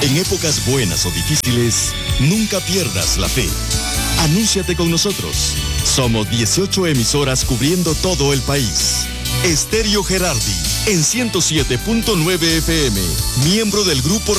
En épocas buenas o difíciles, nunca pierdas la fe. Anúnciate con nosotros. Somos 18 emisoras cubriendo todo el país. Estéreo Gerardi, en 107.9 FM, miembro del grupo